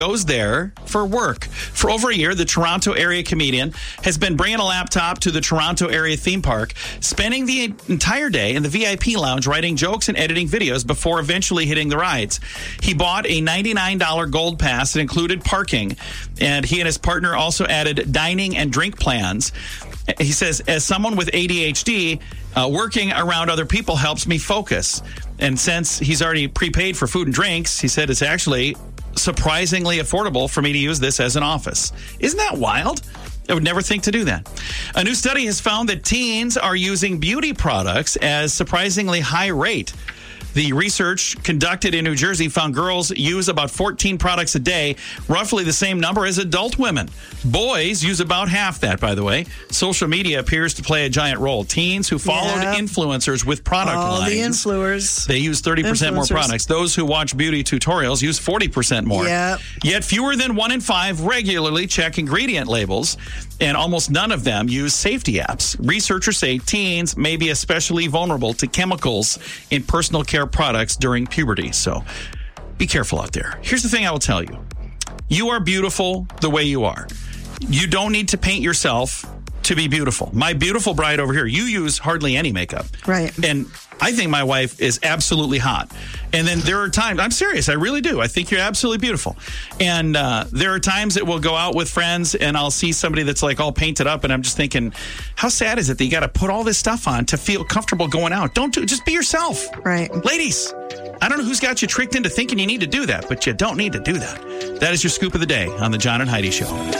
goes there for work. For over a year, the Toronto area comedian has been bringing a laptop to the Toronto area theme park, spending the entire day in the VIP lounge writing jokes and editing videos before eventually hitting the rides. He bought a $99 gold pass that included parking, and he and his partner also added dining and drink plans. He says, as someone with ADHD, working around other people helps me focus. And since he's already prepaid for food and drinks, he said it's actually surprisingly affordable for me to use this as an office. Isn't that wild? I would never think to do that. A new study has found that teens are using beauty products at a surprisingly high rate. The research conducted in New Jersey found girls use about 14 products a day, roughly the same number as adult women. Boys use about half that, by the way. Social media appears to play a giant role. Teens who followed influencers with product lines. The influencers. They use 30% more products. Those who watch beauty tutorials use 40% more. Yet fewer than 1 in 5 regularly check ingredient labels, and almost none of them use safety apps. Researchers say teens may be especially vulnerable to chemicals in personal care products during puberty. So be careful out there. Here's the thing I will tell you. You are beautiful the way you are. You don't need to paint yourself to be beautiful. My beautiful bride over here, you use hardly any makeup. Right. And I think my wife is absolutely hot. And then there are times, I'm serious, I really do. I think you're absolutely beautiful. And there are times that we'll go out with friends and I'll see somebody that's like all painted up and I'm just thinking, how sad is it that you got to put all this stuff on to feel comfortable going out? Just be yourself. Right. Ladies, I don't know who's got you tricked into thinking you need to do that, but you don't need to do that. That is your scoop of the day on the John and Heidi Show.